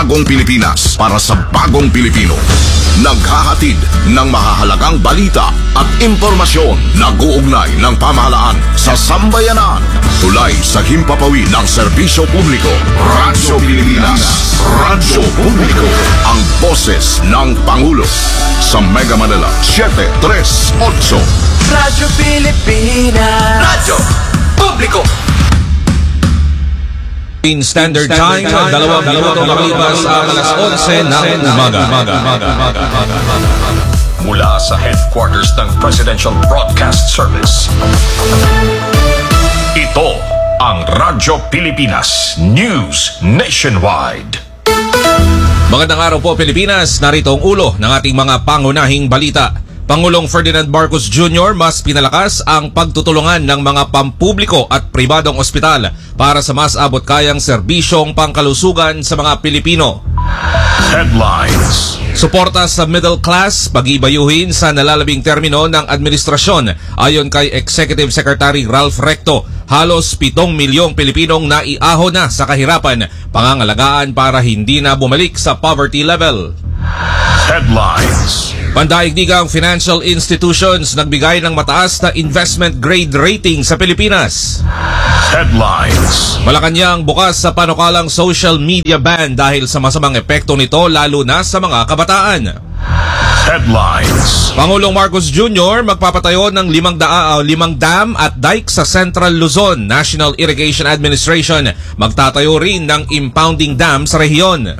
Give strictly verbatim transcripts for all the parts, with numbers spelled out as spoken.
bagong Pilipinas para sa bagong Pilipino. Naghahatid ng mahahalagang balita at impormasyon na guugnay ng pamahalaan sa sambayanan. Tulay sa himpapawid ng serbisyo publiko. Radyo Pilipinas. Radyo Publiko. Ang boses ng Pangulo. Sa Mega Manila, seven three eight. Radyo Pilipinas. Radyo Publiko. In Standard Time, dalawang minuto makalipas ang alas onse ng umaga. Mula sa headquarters ng Presidential Broadcast Service, ito ang Radyo Pilipinas News Nationwide. Magandang araw po Pilipinas, narito ang ulo ng ating mga pangunahing balita. Pangulong Ferdinand Marcos Junior mas pinalakas ang pagtutulungan ng mga pampubliko at pribadong ospital para sa mas abot kayang serbisyong pangkalusugan sa mga Pilipino. Headlines. Suporta sa middle class, pag-ibayuhin sa nalalabing termino ng administrasyon. Ayon kay Executive Secretary Ralph Recto, halos pitong milyong Pilipinong naiahon na sa kahirapan, pangangalagaan para hindi na bumalik sa poverty level. Headlines. Pandaigdigang financial institutions nagbigay ng mataas na investment grade rating sa Pilipinas. Headlines. Malacanang bukas sa panukalang social media ban dahil sa masamang epekto nito lalo na sa mga kabataan. Headlines. Pangulong Marcos Junior magpapatayo ng limang, daa, uh, limang dam at dike sa Central Luzon. National Irrigation Administration magtatayo rin ng impounding dam sa rehiyon.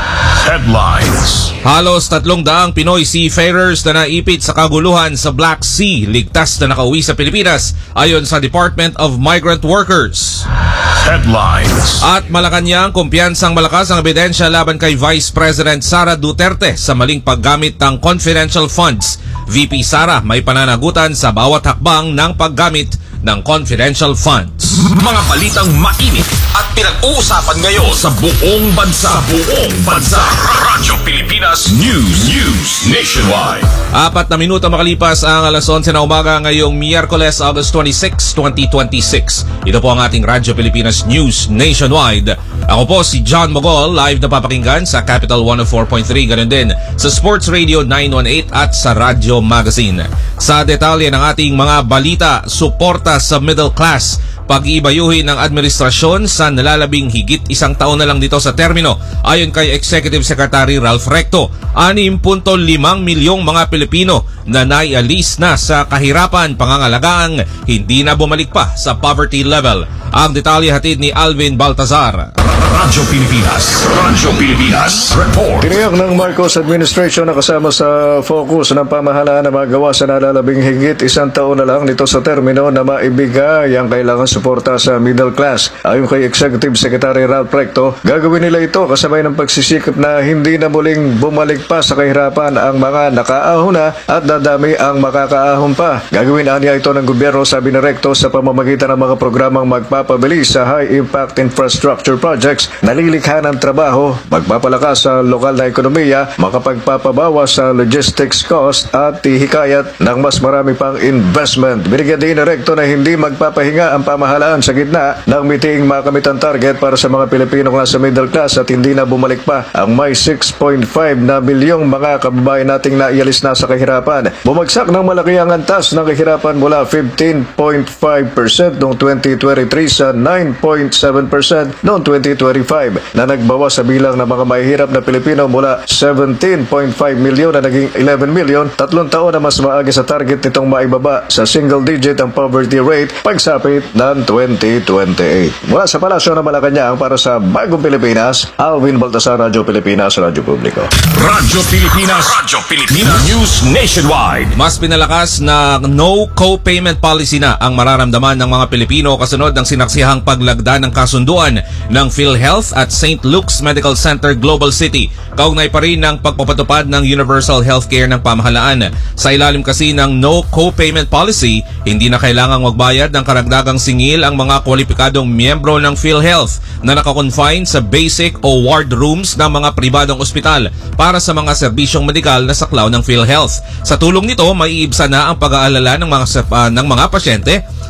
Headlines. Halos tatlong daang Pinoy seafarers na naipit sa kaguluhan sa Black Sea ligtas na nakauwi sa Pilipinas ayon sa Department of Migrant Workers. Headlines. At Malacanang, kumpiyansang malakas ang ebidensya laban kay Vice President Sara Duterte sa maling paggamit ng confidential funds. V P Sara may pananagutan sa bawat hakbang ng paggamit ng confidential funds. Mga balitang mainit at pinag-uusapan ngayon sa buong bansa. Sa buong bansa. Radyo Pilipinas News News Nationwide. Apat na minuto makalipas ang alas onse na umaga ngayong Miyerkules, August twenty-six, twenty twenty-six. Ito po ang ating Radyo Pilipinas News Nationwide. Ako po si John Mogol, live na papakinggan sa Capital one oh four point three, ganun din sa Sports Radio nine one eight at sa Radyo Magazine. Sa detalye ng ating mga balita, suporta sa middle class, pag-iibayuhin ng administrasyon sa nalalabing higit isang taon na lang dito sa termino. Ayon kay Executive Secretary Ralph Recto, six point five milyong mga Pilipino na naialis na sa kahirapan, pangangalagaan, hindi na bumalik pa sa poverty level. Ang detalye hatid ni Alvin Baltazar. Radyo Pilipinas. Radyo Pilipinas. Report. Tiniyak ng Marcos Administration na kasama sa focus ng pamahalaan na magawa sa nalalabing higit isang taon na lang nito sa termino na maibigay ang kailangan suporta sa middle class. Ayon kay Executive Secretary Ralph Recto, gagawin nila ito kasabay ng pagsisikap na hindi na muling bumalik pa sa kahirapan ang mga nakaahon na at dadami ang makakaahon pa. Gagawin anya ito ng gobyerno, sabi ni Recto, sa pamamagitan ng mga programang magpapabilis sa high-impact infrastructure projects, nalilikha ng trabaho, magpapalakas sa lokal na ekonomiya, makapagpapabawas sa logistics cost at hikayat ng mas marami pang investment. Binigyan din ni Recto na hindi magpapahinga ang pamahalaan sa gitna ng mitiing makamit ang target para sa mga Pilipinong nasa middle class at hindi na bumalik pa ang may six point five na milyong mga kababayan nating naialis na sa kahirapan. Bumagsak ng malaki ang antas ng kahirapan mula fifteen point five percent noong twenty twenty-three sa nine point seven percent noong twenty twenty-five, na nagbawas sa bilang ng mga mahihirap na Pilipino mula seventeen point five milyon na naging eleven milyon, tatlong taon na mas maaga sa target nitong maibaba sa single digit ang poverty rate pagsapit ng twenty twenty-eight. Mula sa Palasyo ng Malacanang para sa Bagong Pilipinas, Alvin Baltasar, Radyo Pilipinas, Radyo Publiko. Radyo Pilipinas. Radyo Pilipinas News Nationwide. Mas pinalakas na no co-payment policy na ang mararamdaman ng mga Pilipino kasunod ng sinaksihang paglagda ng kasunduan ng PhilHealth at Saint Luke's Medical Center Global City. Kaugnay pa rin ng pagpapatupad ng universal healthcare ng pamahalaan. Sa ilalim kasi ng no co-payment policy, hindi na kailangang magbayad ng karagdagang singil ang mga kwalipikadong miyembro ng PhilHealth na nakakonfine sa basic o ward rooms ng mga pribadong ospital para sa mga serbisyong medikal na saklaw ng PhilHealth. Sa tulong nito, maiibsa na ang pag-aalala ng mga, uh, ng mga pasyente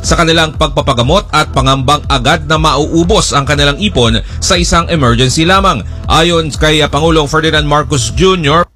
sa kanilang pagpapagamot at pangambang agad na mauubos ang kanilang ipon sa isang emergency lamang. Ayon kay Pangulong Ferdinand Marcos Junior,